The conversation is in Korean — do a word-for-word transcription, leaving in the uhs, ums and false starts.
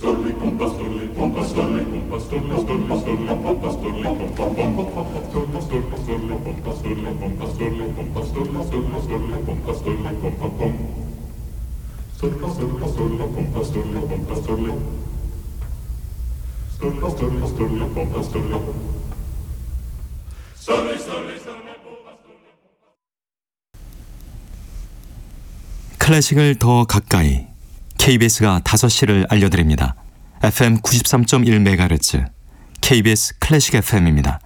클래식을 더 가까이 케이비에스가 다섯 시를 알려드립니다. 에프엠 구십삼 점 일 메가헤르츠 케이비에스 클래식 에프엠입니다.